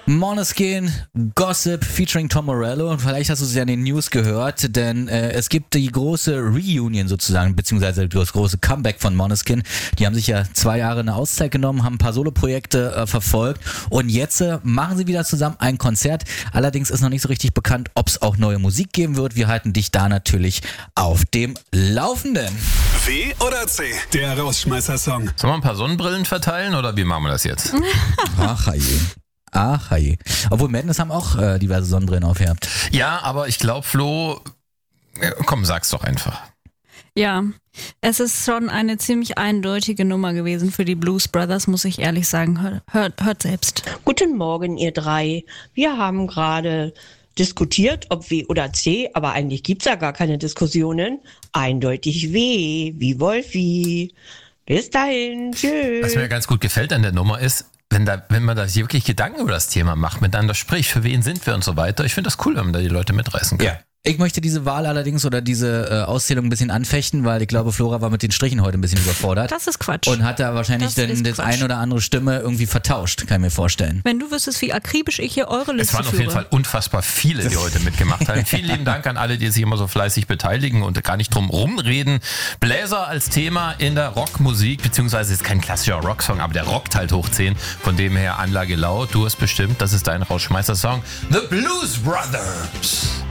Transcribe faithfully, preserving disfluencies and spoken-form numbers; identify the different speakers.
Speaker 1: Måneskin, Gossip featuring Tom Morello. Und vielleicht hast du es ja in den News gehört, denn äh, es gibt die große Reunion sozusagen, beziehungsweise das große Comeback von Måneskin. Die haben sich ja zwei Jahre eine Auszeit genommen, haben ein paar Soloprojekte äh, verfolgt und jetzt äh, machen sie wieder zusammen ein Konzert. Allerdings ist noch nicht so richtig bekannt, ob es auch neue Musik geben wird. Wir halten dich da natürlich auf dem Laufenden.
Speaker 2: W oder C? Der Rausschmeißer-Song.
Speaker 3: Sollen wir ein paar Sonnenbrillen verteilen oder wie machen wir das jetzt?
Speaker 1: Ach, je. Ach, je. Obwohl Madness haben auch äh, diverse Sonnenbrillen aufgehabt.
Speaker 3: Ja, aber ich glaube, Flo, ja, komm, sag's doch einfach.
Speaker 4: Ja, es ist schon eine ziemlich eindeutige Nummer gewesen für die Blues Brothers, muss ich ehrlich sagen. Hört, hört selbst.
Speaker 5: Guten Morgen, ihr drei. Wir haben gerade diskutiert, ob W oder C, aber eigentlich gibt's ja gar keine Diskussionen. Eindeutig W, wie Wolfi. Bis dahin, tschüss.
Speaker 3: Was mir ganz gut gefällt an der Nummer ist, wenn, da, wenn man da sich wirklich Gedanken über das Thema macht, miteinander spricht, für wen sind wir und so weiter. Ich finde das cool, wenn man da die Leute mitreißen kann.
Speaker 1: Ja. Ich möchte diese Wahl allerdings oder diese äh, Auszählung ein bisschen anfechten, weil ich glaube, Flora war mit den Strichen heute ein bisschen überfordert.
Speaker 4: Das ist Quatsch.
Speaker 1: Und hat da wahrscheinlich
Speaker 4: Das
Speaker 1: dann
Speaker 4: ist
Speaker 1: das
Speaker 4: Quatsch.
Speaker 1: ein oder andere Stimme irgendwie vertauscht, kann ich mir vorstellen.
Speaker 4: Wenn du wüsstest, wie akribisch ich hier eure Liste
Speaker 3: Es waren auf
Speaker 4: führe.
Speaker 3: jeden Fall unfassbar viele, die heute mitgemacht haben. Vielen lieben Dank an alle, die sich immer so fleißig beteiligen und gar nicht drum rumreden. Bläser als Thema in der Rockmusik, beziehungsweise ist kein klassischer Rocksong, aber der rockt halt hoch zehn. Von dem her Anlage laut. Du hast bestimmt, das ist dein Rausschmeißer-Song. The Blues Brothers.